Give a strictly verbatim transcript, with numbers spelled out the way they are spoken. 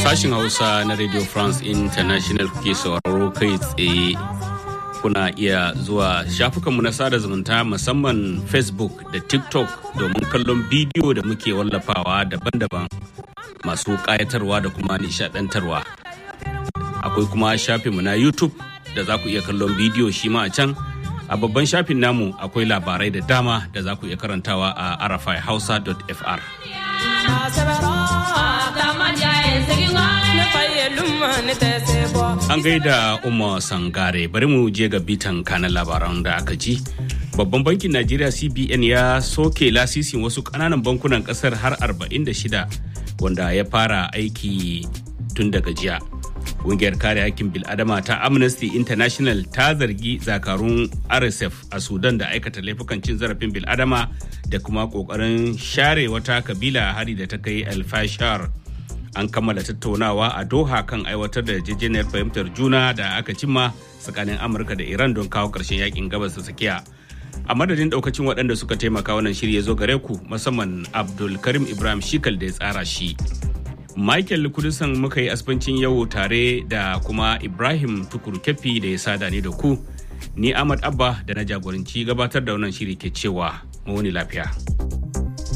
Sashin Hausa na Radio France International kuke sauraro kai tsaye. Kuna iya zuwa shafukanmu na sada zumunta musamman Facebook da TikTok domin kallon bidiyo da muke wallafawa daban-daban masu ƙayatarwa da kuma nishaɗantarwa. Akwai kuma shafinmu na YouTube da za ku iya kallon bidiyo shi ma a can. A babban shafin namu akwai labarai da dama da za ku iya karantawa a arafai hausa dot f r. An gaida Umar Sangare, bari mu je ga bitan kanan labaran da aka ji. Babban bankin Najeriya C B N ya soke lasisin wasu ƙananan bankunan ƙasar har arba'in da shida wanda ya fara aiki tun daga jiya. Ƙungiyar kare hakkin bil'adama ta Amnesty International ta zargi zakarun R S F a Sudan da aikata laifukan cin zarafin bil'adama da kuma ƙoƙarin share wata kabila hari da ta kai El Fashar. An kammala tattaunawa a Doha kan aiwatar da yarjejeniyar fahimtar juna da aka cimma tsakanin Amurka da Iran don kawo ƙarshen yakin gabas da tsakiya. A madadin ɗaukacin waɗanda suka taimaka wannan shiri ya zo gare ku, musamman Abdul Karim Ibrahim Shikal da ya tsara shi. Michael Kudusan muka yi asbancin yau tare da kuma Ibrahim Tukur Kefi da ya sada ni da ku. Ni Ahmad Abba da na jagoranci gabatar da wannan shiri ke cewa mu wani lafiya.